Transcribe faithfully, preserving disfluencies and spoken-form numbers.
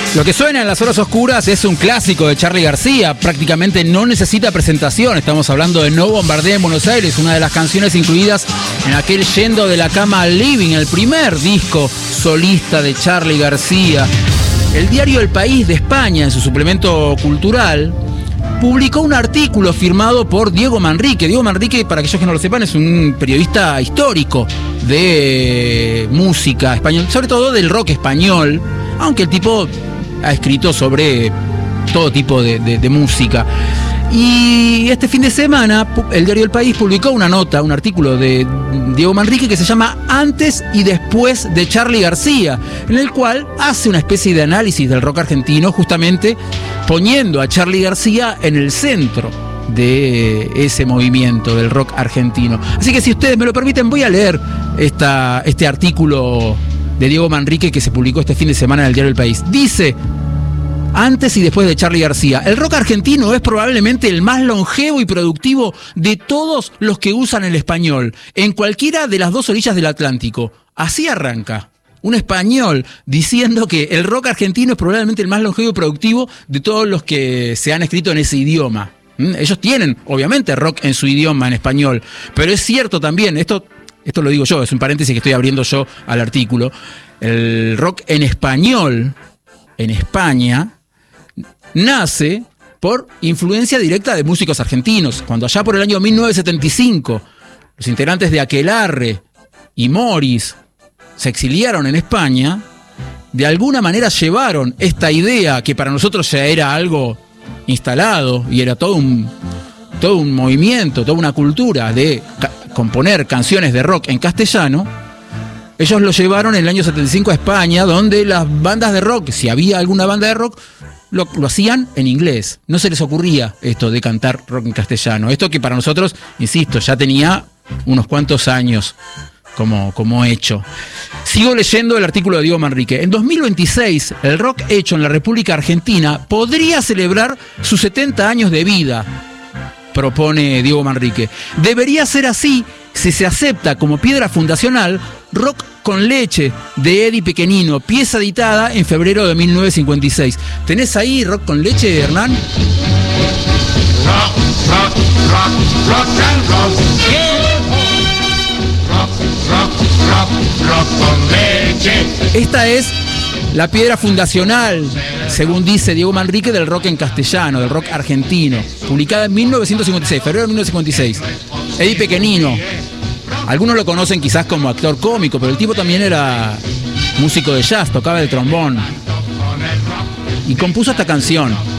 Lo que suena en Las Horas Oscuras es un clásico de Charly García, prácticamente no necesita presentación. Estamos hablando de No Bombardea en Buenos Aires, una de las canciones incluidas en aquel Yendo de la Cama al Living, el primer disco solista de Charly García. El diario El País de España, en su suplemento cultural, publicó un artículo firmado por Diego Manrique. Diego Manrique, para aquellos que no lo sepan, es un periodista histórico de música español, sobre todo del rock español, aunque el tipo ha escrito sobre todo tipo de, de, de música. Y este fin de semana el diario El País publicó una nota, un artículo de Diego Manrique que se llama Antes y Después de Charly García, en el cual hace una especie de análisis del rock argentino, justamente poniendo a Charly García en el centro de ese movimiento del rock argentino. Así que si ustedes me lo permiten, voy a leer esta, este artículo de Diego Manrique que se publicó este fin de semana en el diario El País. Dice: antes y después de Charly García, el rock argentino es probablemente el más longevo y productivo de todos los que usan el español, en cualquiera de las dos orillas del Atlántico. Así arranca un español diciendo que el rock argentino es probablemente el más longevo y productivo de todos los que se han escrito en ese idioma. ¿Mm? Ellos tienen, obviamente, rock en su idioma, en español, pero es cierto también, esto, esto lo digo yo, es un paréntesis que estoy abriendo yo al artículo, el rock en español, en España, nace por influencia directa de músicos argentinos. Cuando allá por el año mil novecientos setenta y cinco los integrantes de Aquelarre y Morris se exiliaron en España, de alguna manera llevaron esta idea que para nosotros ya era algo instalado y era todo un, todo un movimiento, toda una cultura de ca- componer canciones de rock en castellano. Ellos lo llevaron en el año setenta y cinco a España, donde las bandas de rock, si había alguna banda de rock, Lo, lo hacían en inglés. No se les ocurría esto de cantar rock en castellano. Esto que para nosotros, insisto, ya tenía unos cuantos años como, como hecho. Sigo leyendo el artículo de Diego Manrique. En dos mil veintiséis, el rock hecho en la República Argentina podría celebrar sus setenta años de vida, propone Diego Manrique. Debería ser así si se acepta como piedra fundacional Rock con Leche de Eddie Pequenino, pieza editada en febrero de mil novecientos cincuenta y seis. ¿Tenés ahí Rock con Leche, Hernán? Rock, rock, rock, rock and roll. Rock, rock, rock, rock con leche. Esta es la piedra fundacional, según dice Diego Manrique, del rock en castellano, del rock argentino, publicada en mil novecientos cincuenta y seis, febrero de mil novecientos cincuenta y seis. Eddie Pequenino. Algunos lo conocen quizás como actor cómico, pero el tipo también era músico de jazz, tocaba el trombón y compuso esta canción.